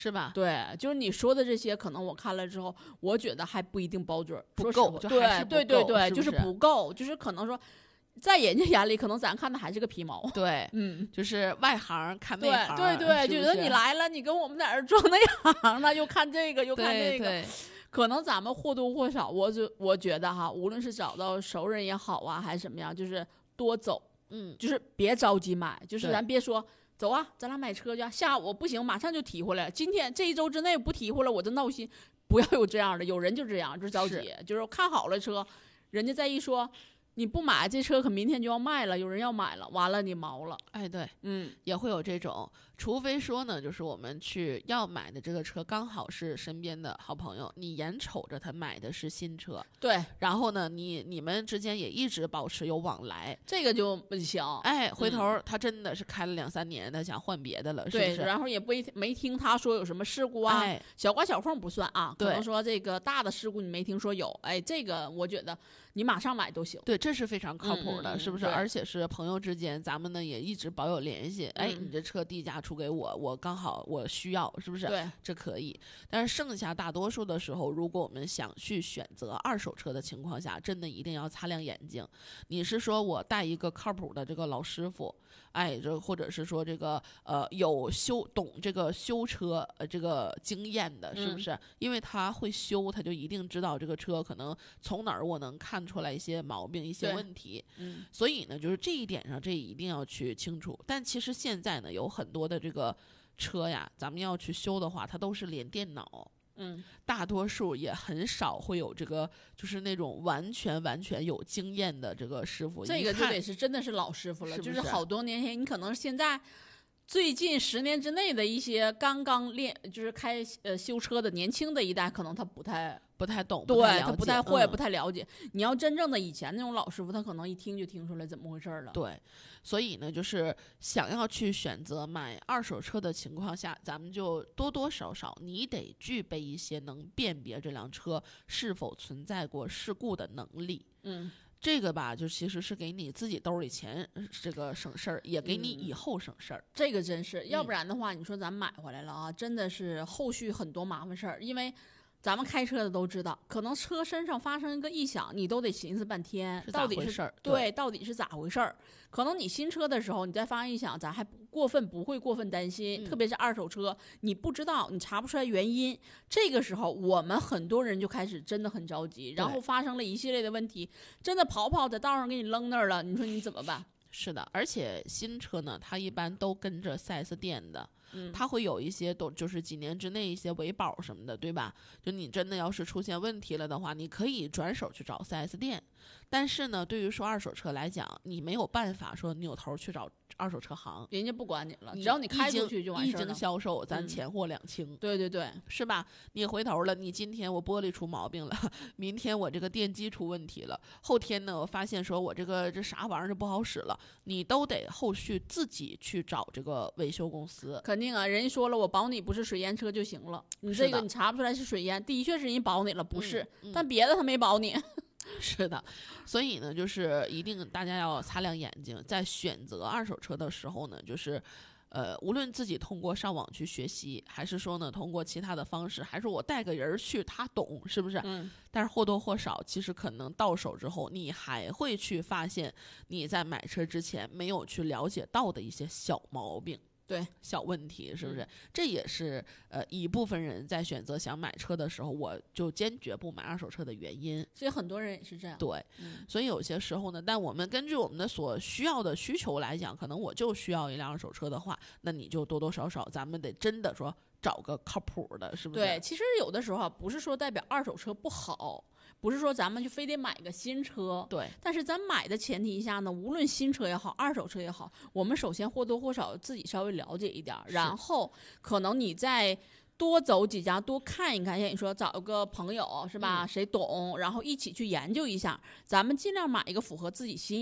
是吧？ 对，就是你说的这些，可能我看了之后，我觉得还不一定包准， 不够，就还是不够， 对， 是就是不够，就是可能说，在人家眼里，可能咱看的还是个皮毛。 对，就是外行看内行， 对，就觉得你来了，你跟我们在这装那样，那又看这个又看这个， 对， 可能咱们或多或少，我觉得哈，无论是找到熟人也好啊，还是什么样，就是多走，就是别着急买，就是咱别说。走啊，咱俩买车去。下午不行，马上就提回来。今天这一周之内不提回来，我就闹心。不要有这样的，有人就这样，就着急，就是看好了车，人家再一说你不买，这车可明天就要卖了，有人要买了，完了你毛了。 哎，对，也会有这种，除非说呢，就是我们去要买的这个车刚好是身边的好朋友，你眼瞅着他买的是新车， 对， 然后呢，你们之间也一直保持有往来， 这个就不行。 哎，回头他真的是开了2-3年，他想换别的了，是不是？ 对，然后也没听他说有什么事故啊，小刮小缝不算啊，可能说这个大的事故你没听说有，哎，这个我觉得你马上买都行。 对，这是非常靠谱的，是不是？而且是朋友之间，咱们呢也一直保有联系。哎，你这车低价出给我，我刚好我需要，是不是？ 对， 这可以。但是剩下大多数的时候，如果我们想去选择二手车的情况下，真的一定要擦亮眼睛。你是说我带一个靠谱的这个老师傅，哎，这或者是说这个懂这个修车这个经验的，是不是？因为他会修，他就一定知道这个车可能从哪儿我能看出来一些毛病、一些问题。所以呢，就是这一点上，这一定要去清楚。但其实现在呢，有很多的这个车呀，咱们要去修的话，它都是连电脑。大多数也很少会有这个，就是那种完全有经验的这个师傅。 这个就得是真的是老师傅了， 是不是？ 就是好多年前，你可能现在最近10年之内的一些刚刚就是开修车的年轻的一代，可能他不太懂，对，他不太会，不太了解。你要真正的以前那种老师傅，他可能一听就听出来怎么回事了。 对，所以呢，就是想要去选择买二手车的情况下，咱们就多多少少你得具备一些能辨别这辆车是否存在过事故的能力。这个吧，就其实是给你自己兜里钱这个省事儿，也给你以后省事儿。 这个真是，要不然的话，你说咱买回来了啊，真的是后续很多麻烦事儿，因为咱们开车的都知道，可能车身上发生一个异响，你都得寻思半天，到底是对，到底是咋回事儿？可能你新车的时候，你再发生异响，咱还不会过分担心。特别是二手车，你不知道，你查不出来原因，这个时候我们很多人就开始真的很着急，然后发生了一系列的问题，真的跑在道上给你扔那儿了，你说你怎么办？ 是的，而且新车呢，它一般都跟着 4S 店的。它会有一些就是几年之内一些维保什么的，对吧？就你真的要是出现问题了的话，你可以转手去找 4S 店。但是呢，对于说二手车来讲，你没有办法说扭头去找二手车行， 人家不管你了，只要你开出去就完事了。 一经销售，咱钱货两清。 对， 是吧？你回头了，你今天我玻璃出毛病了，明天我这个电机出问题了，后天呢，我发现说我这啥玩意儿就不好使了，你都得后续自己去找这个维修公司。 肯定啊，人家说了，我保你不是水淹车就行了。你这个你查不出来是水淹，的确是人保你了，不是，但别的他没保你。 是的，所以呢，就是一定大家要擦亮眼睛，在选择二手车的时候呢，就是无论自己通过上网去学习，还是说呢通过其他的方式，还是我带个人去他懂，是不是？但是或多或少，其实可能到手之后，你还会去发现你在买车之前没有去了解到的一些小毛病。 对， 小问题是不是？这也是一部分人在选择想买车的时候，我就坚决不买二手车的原因。 所以很多人也是这样。 对，所以有些时候呢，但我们根据我们的所需要的需求来讲，可能我就需要一辆二手车的话，那你就多多少少，咱们得真的说找个靠谱的，是不是？ 对，其实有的时候不是说代表二手车不好。不是说咱们就非得买个新车， 对。 但是咱买的前提下呢，无论新车也好，二手车也好，我们首先或多或少自己稍微了解一点，然后可能你再多走几家，多看一看，像你说找个朋友是吧？谁懂，然后一起去研究一下，咱们尽量买一个符合自己心意的。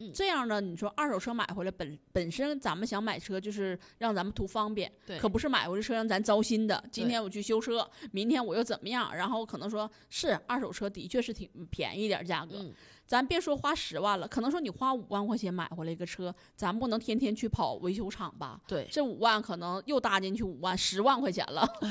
这样呢，你说二手车买回来本身咱们想买车就是让咱们图方便，可不是买回来车让咱糟心的。今天我去修车，明天我又怎么样？然后可能说是二手车的确是挺便宜一点价格。咱别说花10万了，可能说你花5万块钱买回来一个车，咱不能天天去跑维修厂吧？ 对， 这5万可能又搭进去5万，10万块钱了。